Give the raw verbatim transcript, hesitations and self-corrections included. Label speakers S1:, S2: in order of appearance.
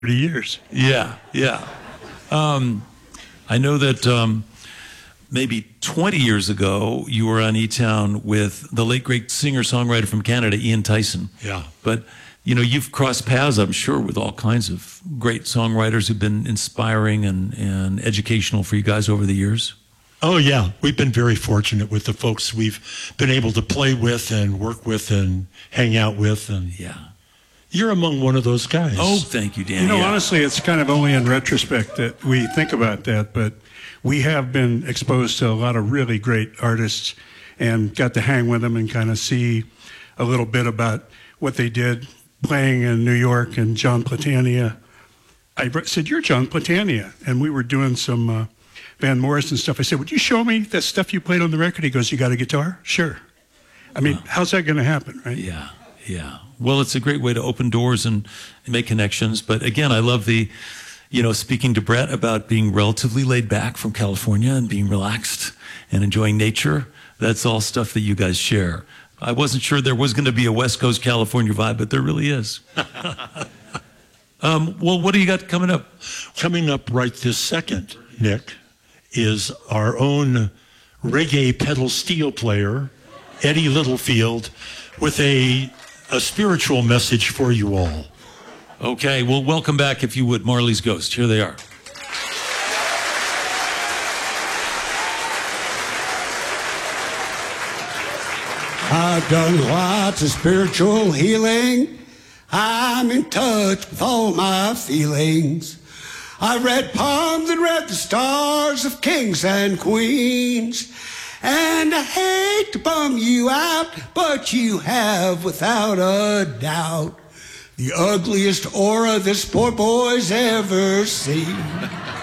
S1: thirty years.
S2: Yeah, yeah. Um, I know that um, maybe twenty years ago, you were on E-Town with the late, great singer-songwriter from Canada, Ian Tyson.
S1: Yeah.
S2: But, you know, you've crossed paths, I'm sure, with all kinds of great songwriters who've been inspiring and, and educational for you guys over the years.
S1: Oh, yeah. We've been very fortunate with the folks we've been able to play with and work with and hang out with. And
S2: yeah.
S1: You're among one of those guys.
S2: Oh, thank you, Dan.
S3: You know,
S2: yeah.
S3: honestly, it's kind of only in retrospect that we think about that, but we have been exposed to a lot of really great artists and got to hang with them and kind of see a little bit about what they did playing in New York. And John Platania, I said, "You're John Platania." And we were doing some uh, Van Morrison stuff. I said, "Would you show me that stuff you played on the record?" He goes, "You got a guitar?" "Sure." I mean, wow. How's that going to happen, right?
S2: Yeah. Yeah. Well, it's a great way to open doors and make connections. But again, I love the, you know, speaking to Brett about being relatively laid back from California and being relaxed and enjoying nature. That's all stuff that you guys share. I wasn't sure there was going to be a West Coast California vibe, but there really is. um, well, what do you got coming up?
S1: Coming up right this second, Nick, is our own reggae pedal steel player, Eddie Littlefield, with a a spiritual message for you all.
S2: Okay, well, welcome back, if you would, Marley's Ghost. Here they are.
S4: I've done lots of spiritual healing. I'm in touch with all my feelings. I read palms and read the stars of kings and queens. And I hate to bum you out, but you have, without a doubt, the ugliest aura this poor boy's ever seen.